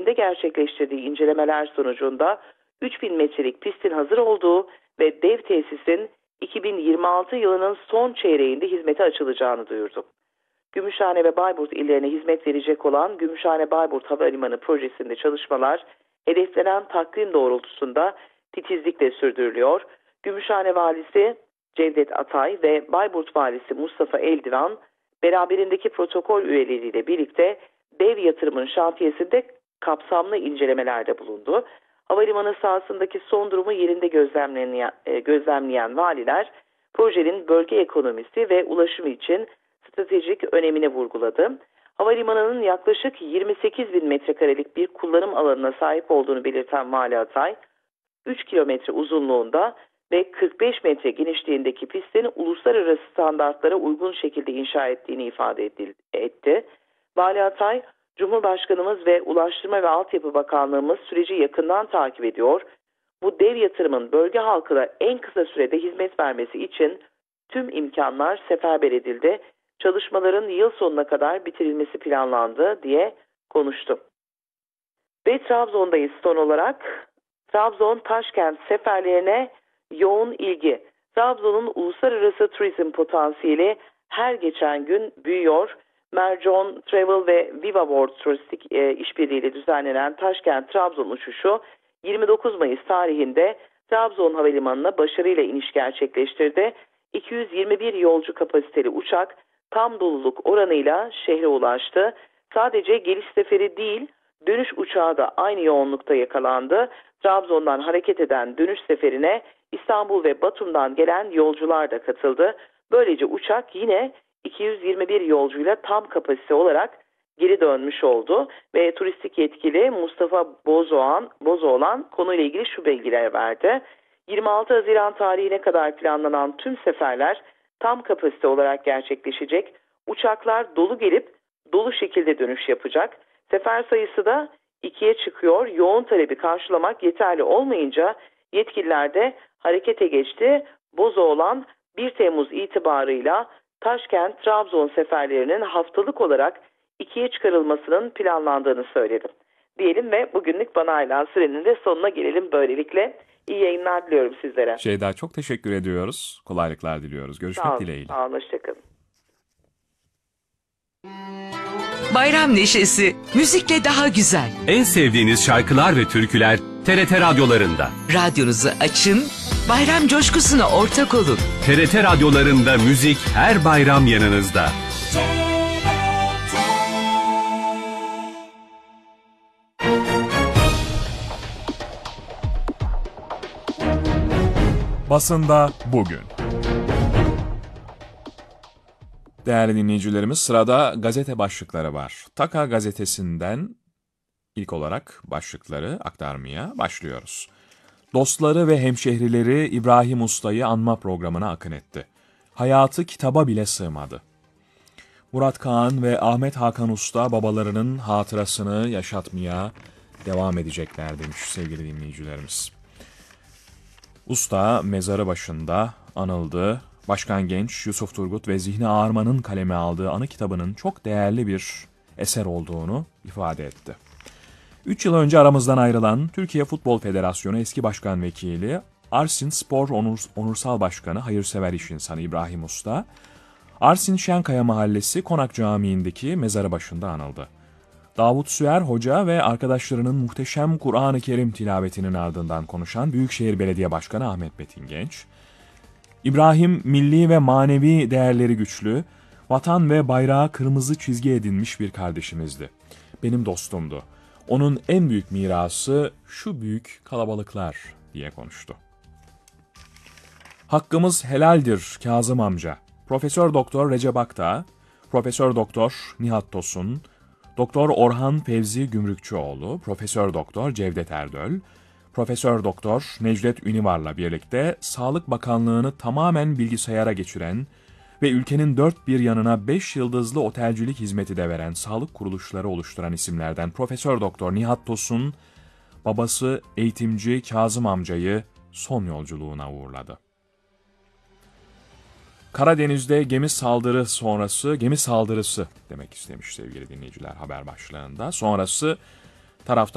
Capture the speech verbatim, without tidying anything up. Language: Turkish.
tarihinde gerçekleştirdiği incelemeler sonucunda üç bin metrelik pistin hazır olduğu ve dev tesisin iki bin yirmi altı yılının son çeyreğinde hizmete açılacağını duyurdu. Gümüşhane ve Bayburt illerine hizmet verecek olan Gümüşhane-Bayburt Havalimanı projesinde çalışmalar hedeflenen takvim doğrultusunda titizlikle sürdürülüyor. Gümüşhane Valisi Cevdet Atay ve Bayburt Valisi Mustafa Eldivan beraberindeki protokol üyeleriyle birlikte dev yatırımın şantiyesinde kapsamlı incelemelerde bulundu. Havalimanı sahasındaki son durumu yerinde gözlemleyen, gözlemleyen valiler projenin bölge ekonomisi ve ulaşımı için stratejik önemini vurguladı. Havalimanının yaklaşık yirmi sekiz bin metrekarelik bir kullanım alanına sahip olduğunu belirten Vali Atay, üç kilometre uzunluğunda ve kırk beş metre genişliğindeki pistin uluslararası standartlara uygun şekilde inşa ettiğini ifade etti. Vali Atay, Cumhurbaşkanımız ve Ulaştırma ve Altyapı Bakanlığımız süreci yakından takip ediyor. Bu dev yatırımın bölge halkına en kısa sürede hizmet vermesi için tüm imkanlar seferber edildi. Çalışmaların yıl sonuna kadar bitirilmesi planlandı diye konuştu. Ve Trabzon'dayız son olarak. Trabzon-Taşkent seferlerine yoğun ilgi. Trabzon'un uluslararası turizm potansiyeli her geçen gün büyüyor. Mercon Travel ve Viva World Turistik e, işbirliğiyle düzenlenen Taşkent-Trabzon uçuşu yirmi dokuz Mayıs tarihinde Trabzon Havalimanı'na başarıyla iniş gerçekleştirdi. iki yüz yirmi bir yolcu kapasiteli uçak tam doluluk oranıyla şehre ulaştı. Sadece geliş seferi değil, dönüş uçağı da aynı yoğunlukta yakalandı. Trabzon'dan hareket eden dönüş seferine İstanbul ve Batum'dan gelen yolcular da katıldı. Böylece uçak yine iki yüz yirmi bir yolcuyla tam kapasite olarak geri dönmüş oldu ve turistik yetkili Mustafa Bozoğan, Bozoğlan konuyla ilgili şu bilgiler verdi. yirmi altı Haziran tarihine kadar planlanan tüm seferler tam kapasite olarak gerçekleşecek. Uçaklar dolu gelip dolu şekilde dönüş yapacak. Sefer sayısı da ikiye çıkıyor. Yoğun talebi karşılamak yeterli olmayınca yetkililer de harekete geçti. Bozoğlan bir Temmuz itibarıyla Taşkent-Trabzon seferlerinin haftalık olarak ikiye çıkarılmasının planlandığını söyledi. Diyelim ve bugünlük bana ayrılan sürenin de sonuna gelelim böylelikle. İyi yayınlar diliyorum sizlere. Şeyda, çok teşekkür ediyoruz. Kolaylıklar diliyoruz. Görüşmek sağ olun, dileğiyle. Sağ olun, hoşçakalın. Bayram neşesi, müzikle daha güzel. En sevdiğiniz şarkılar ve türküler T R T radyolarında. Radyonuzu açın, bayram coşkusuna ortak olun. T R T radyolarında müzik her bayram yanınızda. Basında bugün. Değerli dinleyicilerimiz, sırada gazete başlıkları var. Taka gazetesinden ilk olarak başlıkları aktarmaya başlıyoruz. Dostları ve hemşehrileri İbrahim Usta'yı anma programına akın etti. Hayatı kitaba bile sığmadı. Murat Kağan ve Ahmet Hakan Usta babalarının hatırasını yaşatmaya devam edecekler demiş sevgili dinleyicilerimiz. Usta mezarı başında anıldı. Başkan Genç, Yusuf Turgut ve Zihni Ağarman'ın kaleme aldığı anı kitabının çok değerli bir eser olduğunu ifade etti. Üç yıl önce aramızdan ayrılan Türkiye Futbol Federasyonu eski başkan vekili, Arsin Spor Onur, Onursal Başkanı, hayırsever iş insanı İbrahim Usta, Arsin Şenkaya Mahallesi Konak Camii'ndeki mezarı başında anıldı. Davut Süer Hoca ve arkadaşlarının muhteşem Kur'an-ı Kerim tilavetinin ardından konuşan Büyükşehir Belediye Başkanı Ahmet Metin Genç, İbrahim milli ve manevi değerleri güçlü, vatan ve bayrağı kırmızı çizgi edinmiş bir kardeşimizdi. Benim dostumdu. Onun en büyük mirası şu büyük kalabalıklar diye konuştu. Hakkımız helaldir Kazım amca. Profesör Doktor Recep Akdağ, Profesör Doktor Nihat Tosun, Doktor Orhan Fevzi Gümrükçüoğlu, Profesör Doktor Cevdet Erdöl, Profesör Doktor Necdet Ünivar'la birlikte Sağlık Bakanlığı'nı tamamen bilgisayara geçiren ve ülkenin dört bir yanına beş yıldızlı otelcilik hizmeti de veren sağlık kuruluşları oluşturan isimlerden Profesör Doktor Nihat Tosun, babası eğitimci Kazım amcayı son yolculuğuna uğurladı. Karadeniz'de gemi saldırı sonrası, gemi saldırısı demek istemiş sevgili dinleyiciler haber başlığında. Sonrası taraftan